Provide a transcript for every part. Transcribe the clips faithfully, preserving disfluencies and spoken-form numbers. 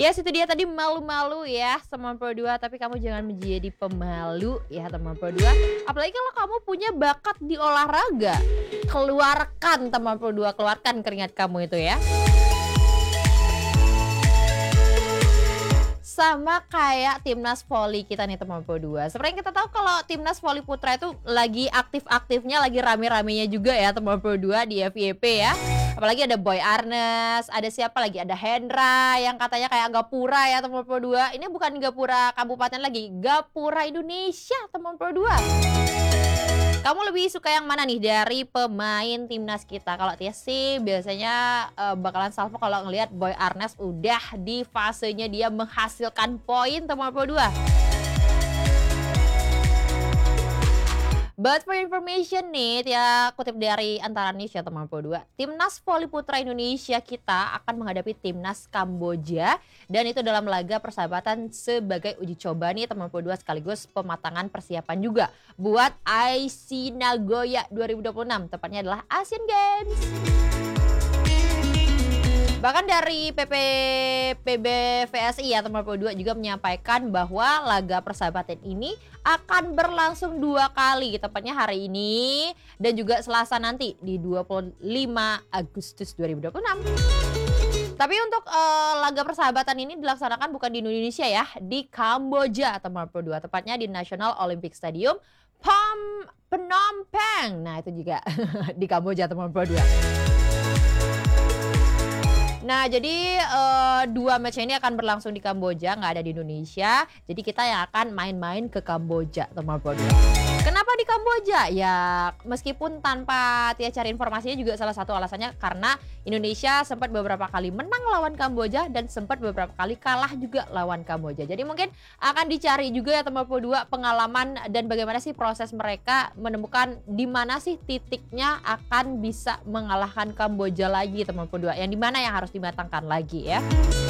Yes, itu dia tadi malu-malu ya teman Pro dua, tapi kamu jangan menjadi pemalu ya teman Pro dua. Apalagi kalau kamu punya bakat di olahraga. Keluarkan teman Pro dua, keluarkan keringat kamu itu ya. Sama kayak timnas voli kita nih teman Pro dua. Seperti yang kita tahu kalau timnas voli putra itu lagi aktif-aktifnya, lagi rame-ramenya juga ya teman Pro dua di F Y P ya. Apalagi ada Boy Arnes, ada siapa lagi? Ada Hendra yang katanya kayak Gapura ya teman Pro dua. Ini bukan Gapura kabupaten lagi, Gapura Indonesia teman Pro dua. Kamu lebih suka yang mana nih dari pemain timnas kita? Kalau Tia sih biasanya uh, bakalan salvo kalau ngelihat Boy Arnes udah di fasenya dia menghasilkan poin teman Pro dua. But for information nih, Tia kutip dari Antara News ya teman Pro dua. Timnas voli putra Indonesia kita akan menghadapi timnas Kamboja. Dan itu dalam laga persahabatan sebagai uji coba nih teman Pro dua, sekaligus pematangan persiapan juga buat I C Nagoya dua ribu dua puluh enam. Tepatnya adalah Asian Games. Bahkan dari P P P B V S I ya teman Pro dua juga menyampaikan bahwa laga persahabatan ini akan berlangsung dua kali, tepatnya hari ini dan juga Selasa nanti di dua puluh lima Agustus dua ribu dua puluh enam. Tapi untuk uh, laga persahabatan ini dilaksanakan bukan di Indonesia ya, di Kamboja teman Pro dua, tepatnya di National Olympic Stadium Phom Phnom Penh. Nah itu juga di Kamboja teman Pro dua. Nah jadi uh, dua match ini akan berlangsung di Kamboja, nggak ada di Indonesia. Jadi kita yang akan main-main ke Kamboja teman Pro dua. Kenapa di Kamboja? Ya meskipun tanpa Tia cari informasinya juga salah satu alasannya karena Indonesia sempat beberapa kali menang lawan Kamboja dan sempat beberapa kali kalah juga lawan Kamboja. Jadi mungkin akan dicari juga ya teman Pro dua pengalaman dan bagaimana sih proses mereka menemukan di mana sih titiknya akan bisa mengalahkan Kamboja lagi teman Pro dua. Yang dimana yang harus dimatangkan lagi ya.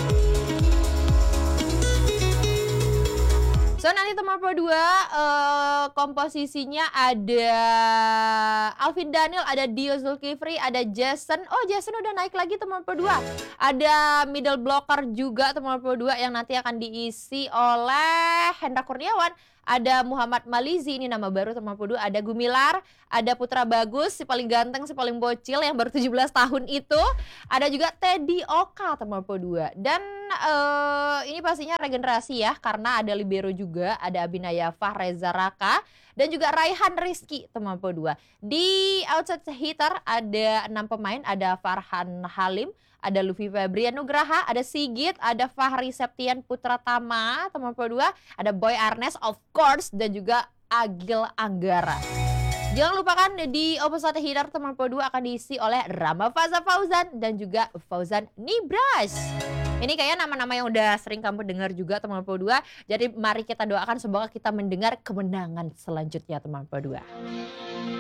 So nanti teman Pro dua uh, komposisinya ada Alvin Daniel, ada Dio Zulkifli, ada Jason. Oh Jason udah naik lagi teman Pro dua. Ada middle blocker juga teman Pro dua yang nanti akan diisi oleh Hendra Kurniawan. Ada Muhammad Malizi, ini nama baru teman Pro dua. Ada Gumilar, ada Putra Bagus, si paling ganteng, si paling bocil yang baru tujuh belas tahun itu. Ada juga Teddy Oka teman Pro dua. Dan uh, ini pastinya regenerasi ya, karena ada libero juga, ada Abinaya Fahreza Raka dan juga Raihan Rizky teman Pro dua. Di outside hitter ada enam pemain, ada Farhan Halim, ada Luffy Febrian Nugraha, ada Sigit, ada Fahri Septian Putra Tama teman Pro dua, ada Boy Arnes of course dan juga Agil Anggara. Jangan lupakan di opposite hitter teman Pro dua akan diisi oleh Rama Faza Fauzan dan juga Fauzan Nibras. Ini kayaknya nama-nama yang udah sering kamu dengar juga teman Pro dua. Jadi mari kita doakan semoga kita mendengar kemenangan selanjutnya teman Pro dua.